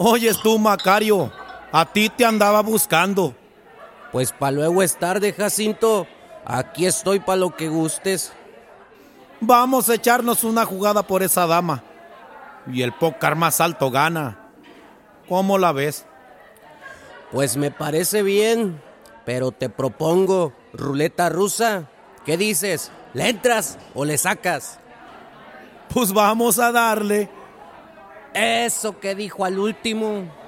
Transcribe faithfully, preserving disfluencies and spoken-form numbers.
Oyes tú, Macario, a ti te andaba buscando. Pues pa' luego es tarde, Jacinto. Aquí estoy pa' lo que gustes. Vamos a echarnos una jugada por esa dama. Y el pócar más alto gana. ¿Cómo la ves? Pues me parece bien, pero te propongo ruleta rusa. ¿Qué dices? ¿Le entras o le sacas? Pues vamos a darle. Eso que dijo al último.